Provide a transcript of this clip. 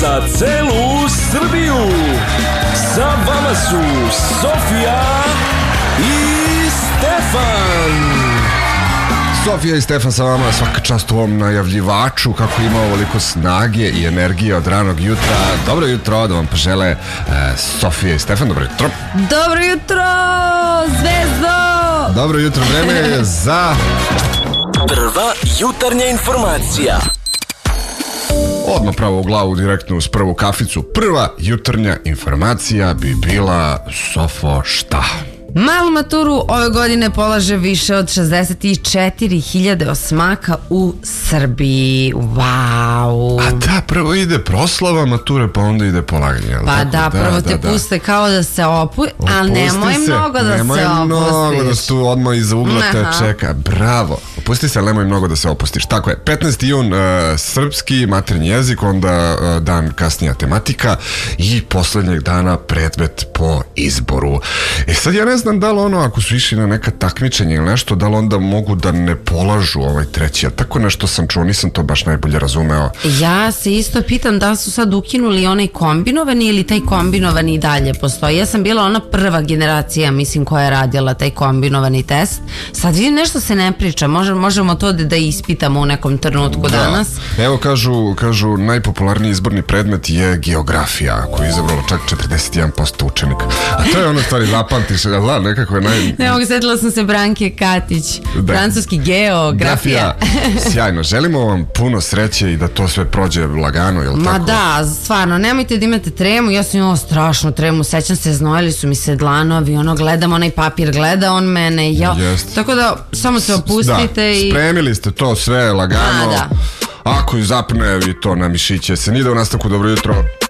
za celu Srbiju. Sa vama su Sofija i Stefan. Sofija i Stefan sa vama, svaka čast u ovom najavljivaču, kako ima ovoliko snage i energije od ranog jutra. Dobro jutro, da vam požele Sofija i Stefan, dobro jutro. Dobro jutro, zvezdo! Dobro jutro, vreme je za... Prva jutarnja informacija. Odmah pravo u glavu, direktno uz prvu kaficu. Prva jutarnja informacija bi bila, Sofo, šta? Malu maturu ove godine polaže više od 64.000 osmaka u Srbiji. Wow. A da, prvo ide proslava mature, pa onda ide polaganje. Pa tako? da, prvo te puste kao da se ali nemoj mnogo da se opustiš. Nemoj mnogo da se tu odmah iza ugla te čeka. Bravo. Opusti se, ali nemoj mnogo da se opustiš. Tako je, 15. jun srpski maternji jezik, onda dan kasnija tematika i poslednjeg dana predmet po izboru. Sad ja ne znam da li ako su išli na neka takmičenja ili nešto, da li onda mogu da ne polažu ovaj treći, ali tako nešto sam čuo, nisam to baš najbolje razumeo. Ja se isto pitam da su sad ukinuli onaj kombinovani ili taj kombinovani i dalje postoji. Ja sam bila ona prva generacija, mislim, koja je radila taj kombinovani test. Sad vidim, nešto se ne priča, možemo to da ispitamo u nekom trenutku danas. Evo kažu najpopularniji izborni predmet je geografija, koju je izabralo čak 41% učenika. A to je ono stvari zapamtiš, nekako je Ne mogu, sjetila sam se Branke Katić, francuski geografija. Sjajno, želimo vam puno sreće i da to sve prođe lagano, jel tako? Ma da, stvarno, nemojte da imate tremu, ja sam imala strašnu tremu, sećam se, znojili su mi se dlanovi, gledam onaj papir, gleda on mene, tako da samo se opustite i... Spremili ste to sve lagano, ako zapne vi to na mišiće se, nide u nastavku, dobro jutro.